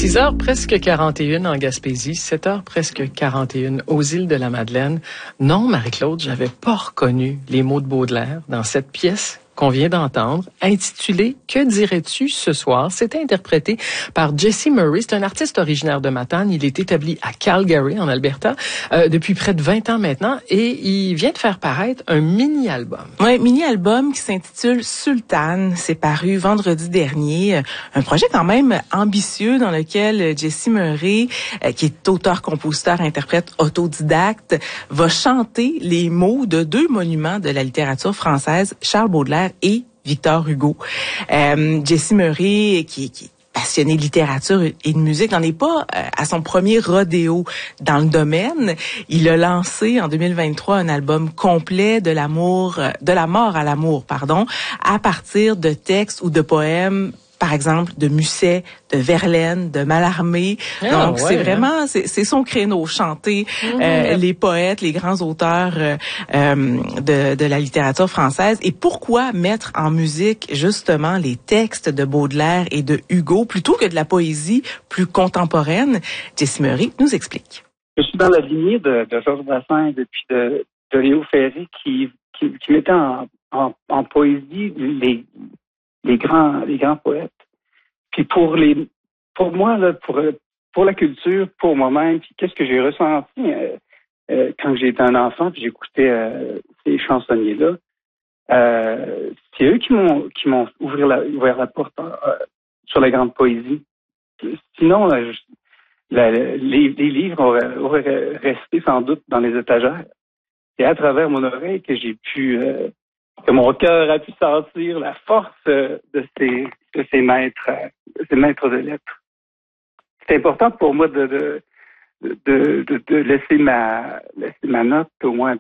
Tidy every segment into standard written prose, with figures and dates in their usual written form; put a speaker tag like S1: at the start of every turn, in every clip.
S1: 6h presque 41 en Gaspésie, 7h presque 41 aux îles de la Madeleine. Non, Marie-Claude, j'avais pas reconnu les mots de Baudelaire dans cette pièce qu'on vient d'entendre, intitulée « Que dirais-tu ce soir ?» C'était interprété par Jesse Murray. C'est un artiste originaire de Matane. Il est établi à Calgary, en Alberta, depuis près de 20 ans maintenant, et il vient de faire paraître un mini-album.
S2: Oui, mini-album qui s'intitule « Sultane ». C'est paru vendredi dernier. Un projet quand même ambitieux dans lequel Jesse Murray, qui est auteur, compositeur, interprète autodidacte, va chanter les mots de deux monuments de la littérature française, Charles Baudelaire et Victor Hugo. Jesse Murray, qui est passionné de littérature et de musique, n'en est pas à son premier rodéo dans le domaine. Il a lancé en 2023 un album complet de la mort à l'amour, à partir de textes ou de poèmes, par exemple, de Musset, de Verlaine, de Mallarmé. Donc, c'est vraiment, c'est son créneau, chanter les poètes, les grands auteurs de la littérature française. Et pourquoi mettre en musique, justement, les textes de Baudelaire et de Hugo, plutôt que de la poésie plus contemporaine? Jesse Murray nous explique.
S3: Je suis dans la lignée de Georges Brassens et puis de Léo Ferré qui mettait en poésie les grands poètes. Puis pour moi là, pour la culture, pour moi-même, puis qu'est-ce que j'ai ressenti quand j'étais un enfant, puis j'écoutais ces chansonniers-là, c'est eux qui m'ont ouvert la porte sur la grande poésie. Sinon, les livres auraient resté sans doute dans les étagères. C'est à travers mon oreille que j'ai pu que mon cœur a pu sentir la force de ces maîtres de lettres. C'est important pour moi de laisser ma note, au moins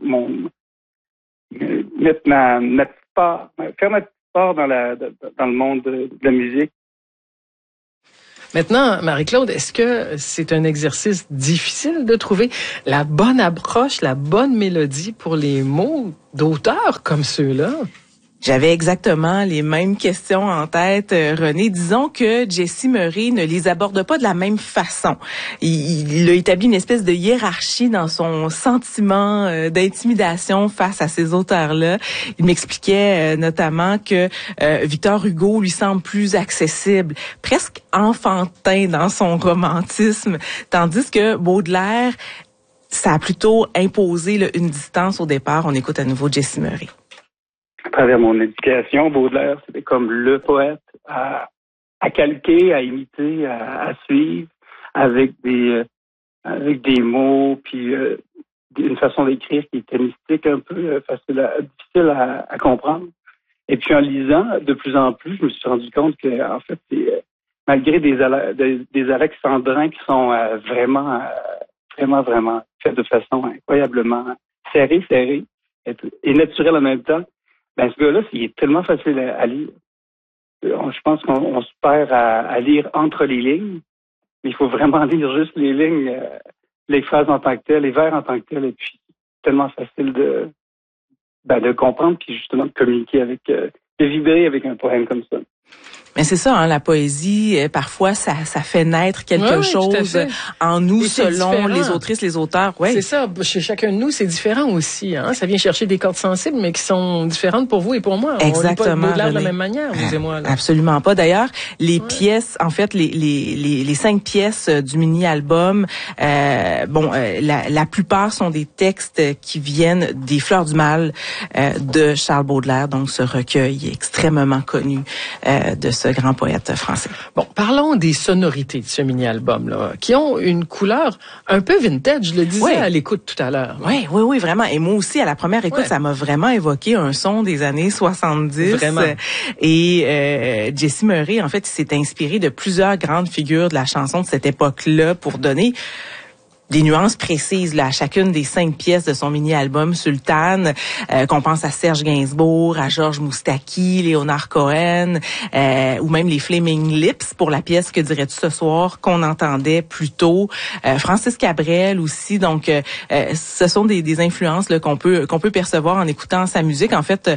S3: faire ma petite part dans le monde de la musique.
S1: Maintenant, Marie-Claude, est-ce que c'est un exercice difficile de trouver la bonne approche, la bonne mélodie pour les mots d'auteurs comme ceux-là?
S2: J'avais exactement les mêmes questions en tête, René. Disons que Jesse Murray ne les aborde pas de la même façon. Il a établi une espèce de hiérarchie dans son sentiment d'intimidation face à ces auteurs-là. Il m'expliquait notamment que Victor Hugo lui semble plus accessible, presque enfantin dans son romantisme, tandis que Baudelaire, ça a plutôt imposé une distance au départ. On écoute à nouveau Jesse Murray.
S3: À travers mon éducation, Baudelaire, c'était comme le poète à calquer, à imiter, à suivre, avec des mots, puis une façon d'écrire qui était mystique, un peu difficile à comprendre. Et puis en lisant de plus en plus, je me suis rendu compte que en fait, c'est malgré des alexandrins qui sont vraiment faits de façon incroyablement serrée et naturelle en même temps. Ben, ce gars-là, il est tellement facile à lire. Je pense qu'on se perd à lire entre les lignes. Mais il faut vraiment lire juste les lignes, les phrases en tant que telles, les vers en tant que tels. Et puis, tellement facile de comprendre, puis justement de communiquer de vibrer avec un poème comme ça.
S2: Mais c'est ça, la poésie, parfois, ça fait naître quelque chose en nous selon les autrices, les auteurs. Ouais.
S1: C'est ça, chez chacun de nous, c'est différent aussi. Ça vient chercher des cordes sensibles, mais qui sont différentes pour vous et pour moi.
S2: Exactement.
S1: On lit pas Baudelaire de la même manière, vous et moi. Là.
S2: Absolument pas. D'ailleurs, les pièces, en fait, les 5 pièces du mini-album, la plupart sont des textes qui viennent des Fleurs du Mal de Charles Baudelaire, donc ce recueil extrêmement connu de ce grand poète français.
S1: Bon, parlons des sonorités de ce mini-album-là, qui ont une couleur un peu vintage, je le disais à l'écoute tout à l'heure.
S2: Oui, vraiment. Et moi aussi, à la première écoute, ça m'a vraiment évoqué un son des années 70.
S1: Vraiment.
S2: Et Jesse Murray, en fait, il s'est inspiré de plusieurs grandes figures de la chanson de cette époque-là pour donner des nuances précises là, à chacune des 5 pièces de son mini-album Sultane, qu'on pense à Serge Gainsbourg, à Georges Moustaki, Léonard Cohen, ou même les Flaming Lips pour la pièce Que dirais-tu ce soir qu'on entendait plus tôt, Francis Cabrel aussi. Donc, ce sont des influences là, qu'on peut percevoir en écoutant sa musique. En fait,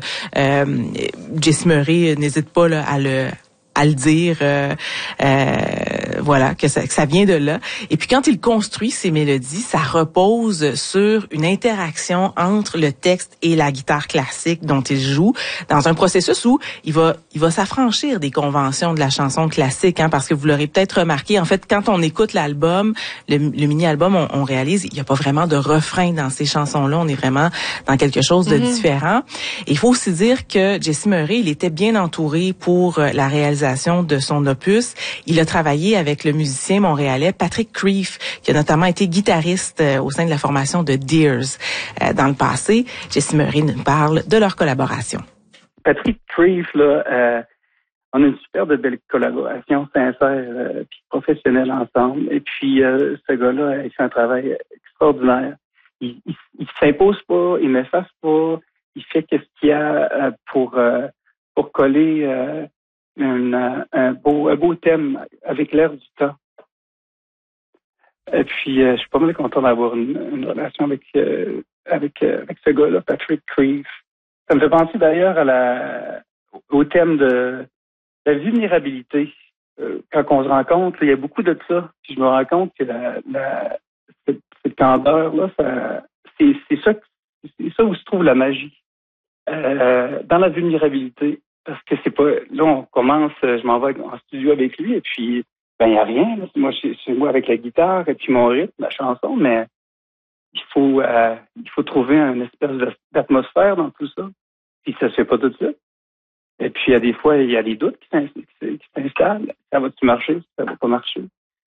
S2: Jesse Murray n'hésite pas là, à le dire voilà, que ça vient de là. Et puis quand il construit ses mélodies, ça repose sur une interaction entre le texte et la guitare classique dont il joue, dans un processus où il va s'affranchir des conventions de la chanson classique, hein, parce que vous l'aurez peut-être remarqué, en fait, quand on écoute l'album, le mini-album, on réalise il n'y a pas vraiment de refrain dans ces chansons-là. On est vraiment dans quelque chose de différent. Et il faut aussi dire que Jesse Murray, il était bien entouré pour la réalisation de son opus. Il a travaillé avec le musicien montréalais Patrick Creef, qui a notamment été guitariste au sein de la formation de Dears dans le passé. Jesse Murray nous parle de leur collaboration.
S3: Patrick Creef, là, on a une super de belle collaboration sincère puis professionnelle ensemble. Et puis, ce gars-là, il fait un travail extraordinaire. Il s'impose pas, il n'efface pas, il fait ce qu'il y a pour coller un beau thème avec l'air du temps. Et puis, je suis pas mal content d'avoir une relation avec ce gars-là, Patrick Creef. Ça me fait penser d'ailleurs au thème de la vulnérabilité. Quand on se rend compte, il y a beaucoup de ça. Puis je me rends compte que cette candeur-là, c'est ça où se trouve la magie. Dans la vulnérabilité. Parce que c'est pas... Là, on commence, je m'en vais en studio avec lui, et puis, il n'y a rien. Là. Moi, c'est moi avec la guitare, et puis mon rythme, la chanson, mais il faut trouver une espèce d'atmosphère dans tout ça. Puis ça se fait pas tout de suite. Et puis, il y a des fois, il y a des doutes qui s'installent. Ça va-tu marcher? Ça va pas marcher?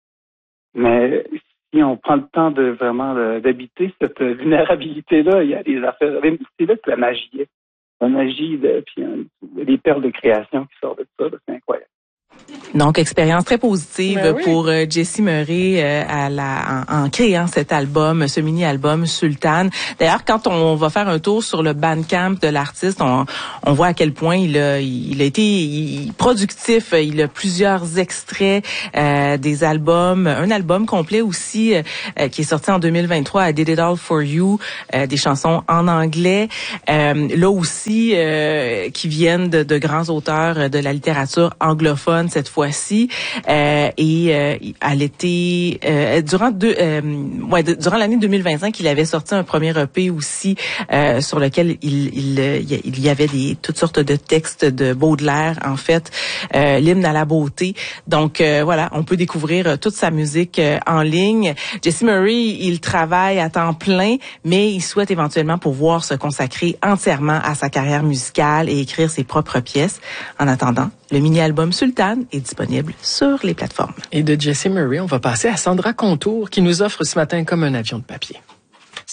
S3: Mais si on prend le temps de vraiment d'habiter cette vulnérabilité-là, il y a des affaires. C'est là que la magie est. La magie, puis des perles de création qui sortent de ça, c'est incroyable.
S2: Donc, expérience très positive pour Jesse Murray en créant cet album, ce mini-album Sultan. D'ailleurs, quand on va faire un tour sur le Bandcamp de l'artiste, on voit à quel point il a été productif. Il a plusieurs extraits des albums, un album complet aussi qui est sorti en 2023, I Did It All For You, des chansons en anglais. Là aussi, qui viennent de grands auteurs de la littérature anglophone cette fois-ci, et à l'été, durant l'année 2025, il avait sorti un premier EP aussi sur lequel il y avait toutes sortes de textes de Baudelaire, en fait, l'hymne à la beauté. Donc voilà, on peut découvrir toute sa musique en ligne. Jesse Murray, il travaille à temps plein, mais il souhaite éventuellement pouvoir se consacrer entièrement à sa carrière musicale et écrire ses propres pièces. En attendant, le mini-album Sultan est disponible sur les plateformes.
S1: Et de Jesse Murray, on va passer à Sandra Contour qui nous offre ce matin Comme un avion de papier.